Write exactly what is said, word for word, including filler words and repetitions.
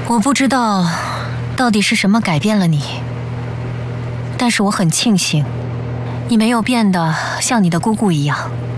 我不知道到底是什么改变了你，但是我很庆幸，你没有变得像你的姑姑一样。